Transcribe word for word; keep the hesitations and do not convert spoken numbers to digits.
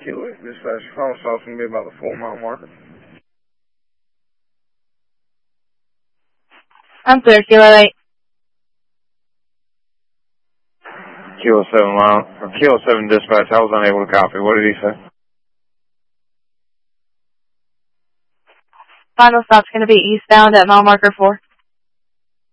Kilo eight dispatch, final stop's going to be about the four mile marker. I'm clear, Kilo eight. Kilo seven mile, or Kilo seven dispatch, I was unable to copy. What did he say? Final stop's going to be eastbound at mile marker four.